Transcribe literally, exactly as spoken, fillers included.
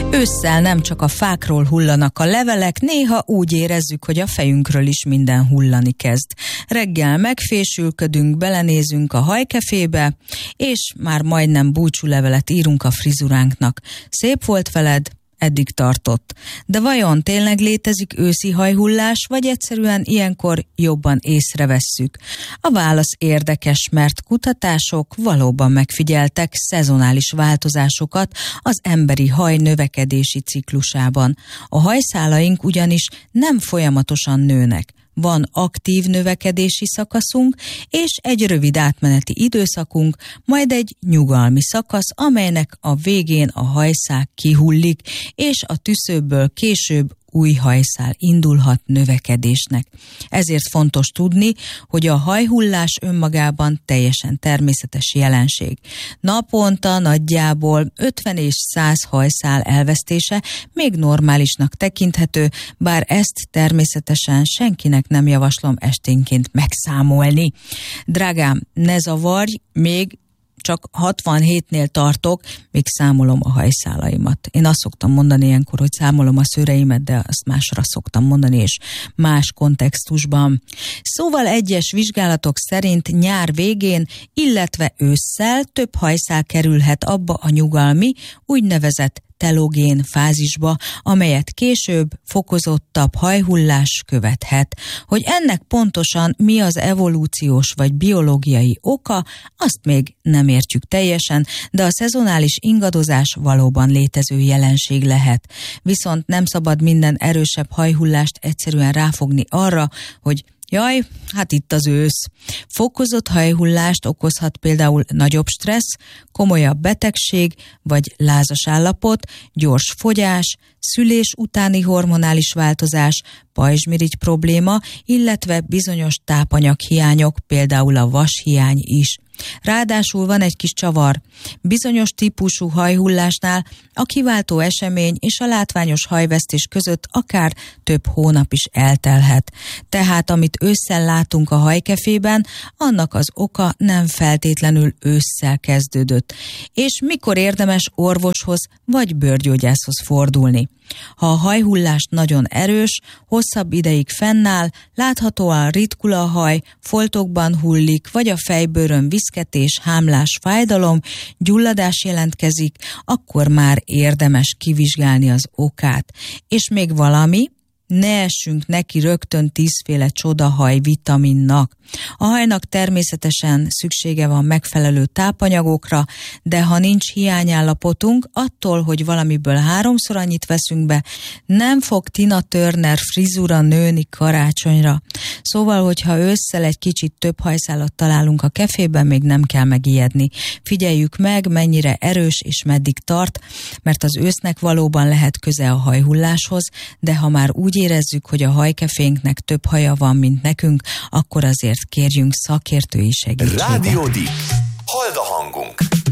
Ősszel nem csak a fákról hullanak a levelek, néha úgy érezzük, hogy a fejünkről is minden hullani kezd. Reggel megfésülködünk, belenézünk a hajkefébe, és már majdnem búcsúlevelet írunk a frizuránknak. Szép volt veled? Eddig tartott. De vajon tényleg létezik őszi hajhullás, vagy egyszerűen ilyenkor jobban észrevesszük? A válasz érdekes, mert kutatások valóban megfigyeltek szezonális változásokat az emberi haj növekedési ciklusában. A hajszálaink ugyanis nem folyamatosan nőnek. Van aktív növekedési szakaszunk, és egy rövid átmeneti időszakunk, majd egy nyugalmi szakasz, amelynek a végén a hajszál kihullik, és a tüszőből később új hajszál indulhat növekedésnek. Ezért fontos tudni, hogy a hajhullás önmagában teljesen természetes jelenség. Naponta nagyjából ötven és száz hajszál elvesztése még normálisnak tekinthető, bár ezt természetesen senkinek nem javaslom esténként megszámolni. Drágám, ne zavarj, még csak hatvanhétnél tartok, még számolom a hajszálaimat. Én azt szoktam mondani ilyenkor, hogy számolom a szőreimet, de azt másra szoktam mondani, és más kontextusban. Szóval egyes vizsgálatok szerint nyár végén, illetve ősszel több hajszál kerülhet abba a nyugalmi, úgynevezett telogén fázisba, amelyet később fokozottabb hajhullás követhet. Hogy ennek pontosan mi az evolúciós vagy biológiai oka, azt még nem értjük teljesen, de a szezonális ingadozás valóban létező jelenség lehet. Viszont nem szabad minden erősebb hajhullást egyszerűen ráfogni arra, hogy jaj, hát itt az ősz. Fokozott hajhullást okozhat például nagyobb stressz, komolyabb betegség vagy lázas állapot, gyors fogyás, szülés utáni hormonális változás, pajzsmirigy probléma, illetve bizonyos tápanyaghiányok, például a vashiány is. Ráadásul van egy kis csavar. Bizonyos típusú hajhullásnál a kiváltó esemény és a látványos hajvesztés között akár több hónap is eltelhet. Tehát amit ősszel látunk a hajkefében, annak az oka nem feltétlenül ősszel kezdődött. És mikor érdemes orvoshoz vagy bőrgyógyászhoz fordulni? Ha a hajhullás nagyon erős, hosszabb ideig fennáll, láthatóan ritkul a haj, foltokban hullik, vagy a fejbőrön viszketés, hámlás, fájdalom, gyulladás jelentkezik, akkor már érdemes kivizsgálni az okát. És még valami, ne essünk neki rögtön tízféle csodahaj vitaminnak. A hajnak természetesen szüksége van megfelelő tápanyagokra, de ha nincs hiányállapotunk, attól, hogy valamiből háromszor annyit veszünk be, nem fog Tina Turner frizura nőni karácsonyra. Szóval, hogyha ősszel egy kicsit több hajszálat találunk a kefében, még nem kell megijedni. Figyeljük meg, mennyire erős és meddig tart, mert az ősznek valóban lehet köze a hajhulláshoz, de ha már úgy érezzük, hogy a hajkefénknek több haja van, mint nekünk, akkor azért kérjünk szakértői segítséget. Rádió Dip. Hold a hangunk.